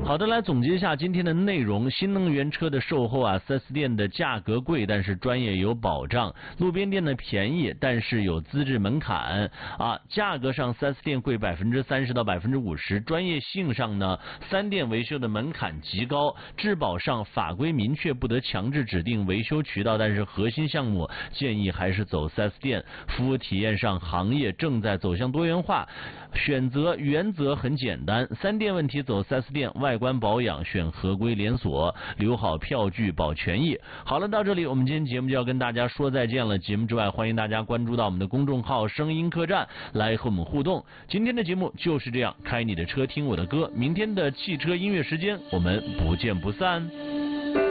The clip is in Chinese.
好的，来总结一下今天的内容。新能源车的售后啊，4S店的价格贵，但是专业有保障；路边店呢便宜，但是有资质门槛啊。价格上4S店贵30%到50%，专业性上呢，3店维修的门槛极高。质保上法规明确不得强制指定维修渠道，但是核心项目建议还是走4S店。服务体验上，行业正在走向多元化，选择原则很简单，3店问题走4S店，外观保养选合规连锁，留好票据保权益。好了，到这里我们今天节目就要跟大家说再见了。节目之外，欢迎大家关注到我们的公众号声音客栈来和我们互动。今天的节目就是这样，开你的车听我的歌，明天的汽车音乐时间我们不见不散。